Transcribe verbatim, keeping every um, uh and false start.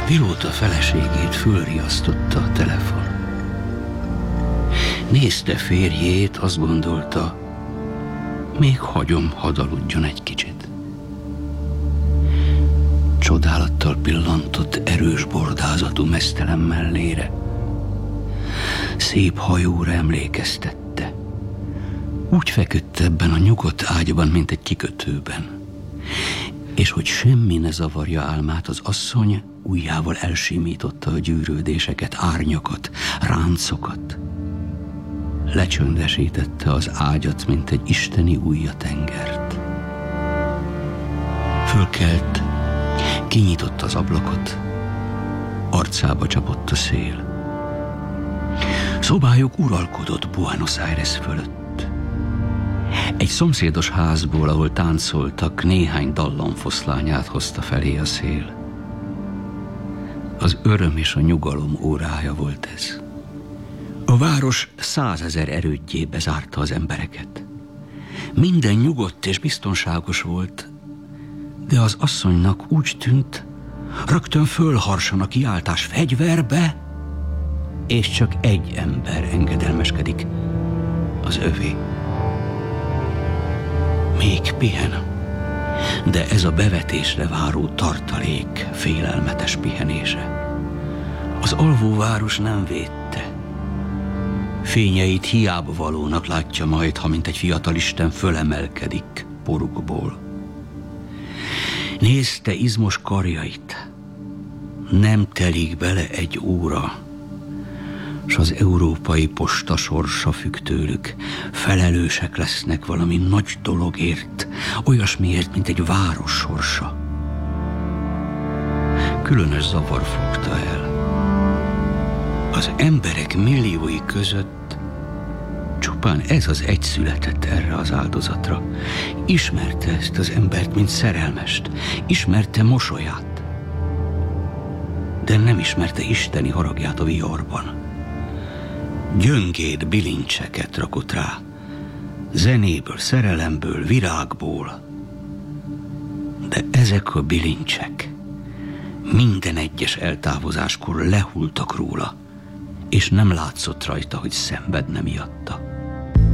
pilóta feleségét fölriasztotta a telefon. Nézte férjét, azt gondolta, még hagyom, hadd aludjon egy kicsit. Csodálattal pillantott erős bordázatú meztelen mellére. Szép hajóra emlékeztette. Úgy feküdt ebben a nyugodt ágyban, mint egy kikötőben. És hogy semmi ne zavarja álmát, az asszony ujjával elsimította a gyűrődéseket, árnyakat, ráncokat. Lecsöndesítette az ágyat, mint egy isteni ujja tengert. Fölkelt, kinyitotta az ablakot, arcába csapott a szél. Szobájuk uralkodott Buenos Aires fölött. Egy szomszédos házból, ahol táncoltak, néhány dallamfoszlányát hozta felé a szél. Az öröm és a nyugalom órája volt ez. A város százezer erődjébe zárta az embereket. Minden nyugodt és biztonságos volt, de az asszonynak úgy tűnt, rögtön fölharsan a kiáltás: fegyverbe, és csak egy ember engedelmeskedik, az övé. Még pihen, de ez a bevetésre váró tartalék félelmetes pihenése. Az alvóváros nem védte. Fényeit hiába valónak látja majd, ha mint egy fiatalisten fölemelkedik porukból. Nézte izmos karjait. Nem telik bele egy óra, s az európai posta sorsa függ tőlük. Felelősek lesznek valami nagy dologért, olyasmiért, mint egy város sorsa. Különös zavar fogta el. Az emberek milliói között csupán ez az egy született erre az áldozatra. Ismerte ezt az embert, mint szerelmest, ismerte mosolyát, de nem ismerte isteni haragját a viharban. Gyöngéd bilincseket rakott rá, zenéből, szerelemből, virágból, de ezek a bilincsek minden egyes eltávozáskor lehultak róla, és nem látszott rajta, hogy szenvedne miatta.